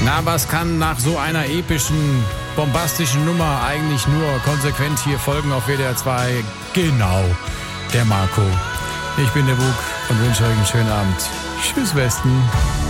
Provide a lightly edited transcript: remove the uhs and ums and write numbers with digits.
Na, was kann nach so einer epischen, bombastischen Nummer eigentlich nur konsequent hier folgen auf WDR 2? Genau, der Marco. Ich bin der Bug und wünsche euch einen schönen Abend. Tschüss, Westen.